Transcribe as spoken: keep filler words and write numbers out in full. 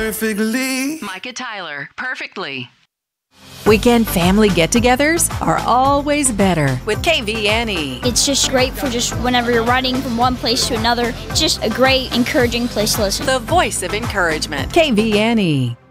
perfectly. Micah Tyler, perfectly. Weekend family get-togethers are always better with K V N E. It's just great for just whenever you're riding from one place to another. It's just a great, encouraging place to listen. The voice of encouragement. K V N E.